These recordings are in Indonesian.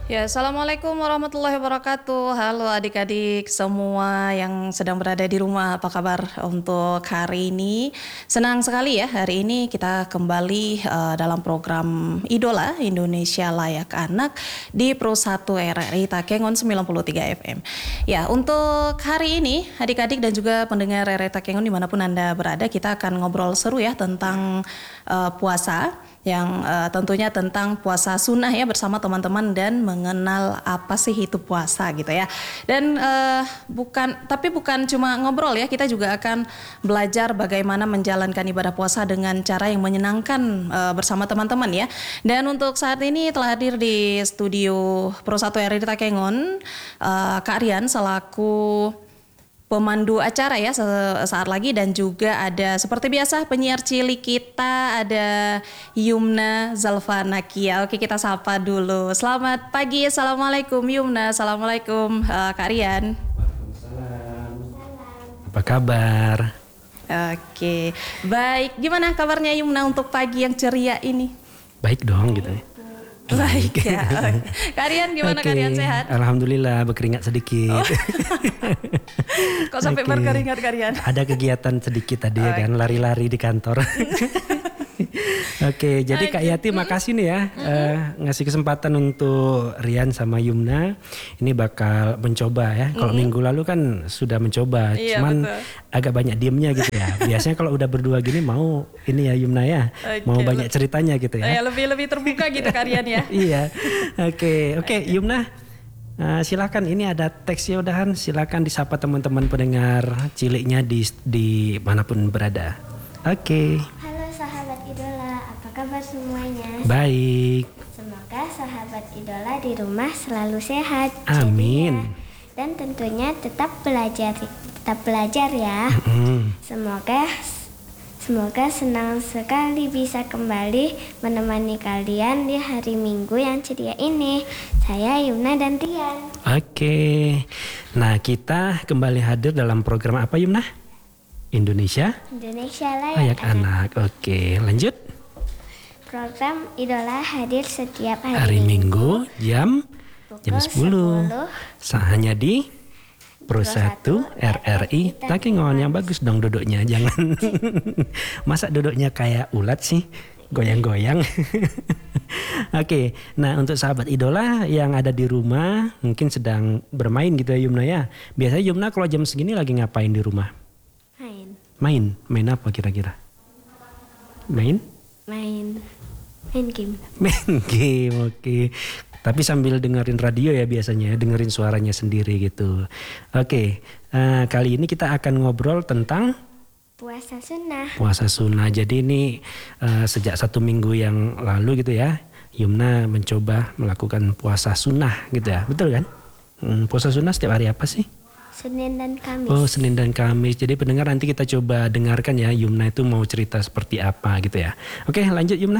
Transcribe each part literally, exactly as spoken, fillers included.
Ya, Assalamualaikum warahmatullahi wabarakatuh. Halo adik-adik semua yang sedang berada di rumah, apa kabar untuk hari ini? Senang sekali ya, hari ini kita kembali uh, dalam program Idola Indonesia Layak Anak di Pro satu R R I Takengon sembilan puluh tiga F M. Ya, untuk hari ini adik-adik dan juga pendengar R R I Takengon dimanapun Anda berada, kita akan ngobrol seru ya tentang uh, puasa. Yang uh, tentunya tentang puasa sunnah ya bersama teman-teman dan mengenal apa sih itu puasa gitu ya. Dan uh, bukan tapi bukan cuma ngobrol ya, kita juga akan belajar bagaimana menjalankan ibadah puasa dengan cara yang menyenangkan uh, bersama teman-teman ya. Dan untuk saat ini telah hadir di studio Pro satu R R I Takengon uh, Kak Rian selaku pemandu acara ya saat lagi, dan juga ada seperti biasa penyiar cilik kita, ada Yumna Zalfanakia. Oke, kita sapa dulu. Selamat pagi, assalamualaikum Yumna, assalamualaikum uh, Kak Rian. Waalaikumsalam. Apa kabar? Oke, baik. Gimana kabarnya Yumna untuk pagi yang ceria ini? Baik dong gitu ya. Baik ya. Kak Rian gimana? Okay. Kak Rian sehat? Alhamdulillah, berkeringat sedikit. Oh. Kok sampai okay. berkeringat Kak Rian? Ada kegiatan sedikit tadi ya kan, lari-lari di kantor. Oke, okay, jadi Kak Yati makasih nih ya mm-hmm. uh, ngasih kesempatan untuk Rian sama Yumna. Ini bakal mencoba ya. Kalau mm-hmm. minggu lalu kan sudah mencoba, iya, cuman betul. agak banyak diemnya gitu ya. Biasanya kalau udah berdua gini mau ini ya Yumna ya, okay. mau banyak ceritanya gitu ya. Lebih-lebih terbuka gitu Kak Rian ya. Iya, oke oke Yumna. Uh, silakan, ini ada teksnya udahan, silakan disapa teman-teman pendengar ciliknya di di manapun berada. Oke. Okay. Halo sahabat idola, apa kabar semuanya? Baik. Semoga sahabat idola di rumah selalu sehat. Amin. Ceria, dan tentunya tetap belajar, tetap belajar ya. Mm-hmm. Semoga Semoga senang sekali bisa kembali menemani kalian di hari Minggu yang ceria ini. Saya Yumna dan Rian. Oke. Nah, kita kembali hadir dalam program apa Yumna? Indonesia? Indonesia Layak, Layak Anak. Anak. Oke, lanjut. Program Idola hadir setiap hari, hari Minggu, Minggu jam jam sepuluh. sepuluh. Hanya di Pro satu R R I Takengon. Yang bagus dong duduknya, jangan masa duduknya kayak ulat sih, goyang-goyang. Oke, nah untuk sahabat idola yang ada di rumah mungkin sedang bermain gitu ya Yumna ya. Biasanya Yumna kalau jam segini lagi ngapain di rumah? Main. Main? Main apa kira-kira? Main? Main. Main game. Main game, oke. Okay. Tapi sambil dengerin radio ya biasanya, dengerin suaranya sendiri gitu. Oke, uh, kali ini kita akan ngobrol tentang puasa sunnah. Puasa sunnah. Jadi ini uh, sejak satu minggu yang lalu gitu ya, Yumna mencoba melakukan puasa sunnah gitu ya, betul kan? Hmm, puasa sunnah setiap hari apa sih? Senin dan Kamis. Oh, Senin dan Kamis. Jadi pendengar nanti kita coba dengarkan ya, Yumna itu mau cerita seperti apa gitu ya. Oke, lanjut Yumna.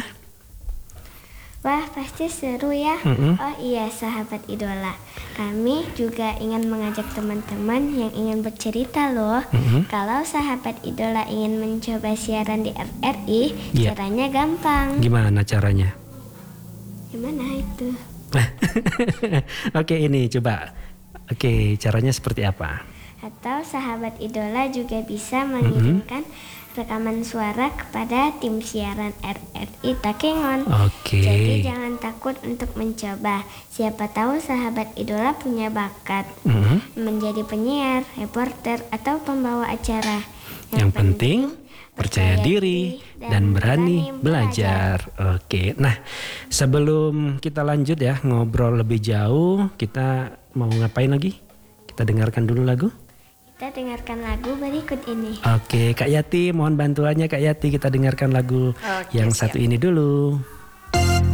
Wah, pasti seru ya. Mm-hmm. Oh iya sahabat idola, kami juga ingin mengajak teman-teman yang ingin bercerita loh. Mm-hmm. Kalau sahabat idola ingin mencoba siaran di R R I, yeah. caranya gampang. Gimana caranya? Gimana itu? Oke, ini coba. Oke, caranya seperti apa? Atau sahabat idola juga bisa mengirimkan mm-hmm. rekaman suara kepada tim siaran R R I Takengon. Oke. Jadi jangan takut untuk mencoba. Siapa tahu sahabat idola punya bakat mm-hmm. menjadi penyiar, reporter, atau pembawa acara. Yang, Yang penting percaya diri dan, dan berani belajar. belajar. Oke. Nah, sebelum kita lanjut ya ngobrol lebih jauh, kita mau ngapain lagi? Kita dengarkan dulu lagu. Kita dengarkan lagu berikut ini. Oke, Kak Yati, mohon bantuannya Kak Yati, kita dengarkan lagu Oke, yang siap. satu ini dulu.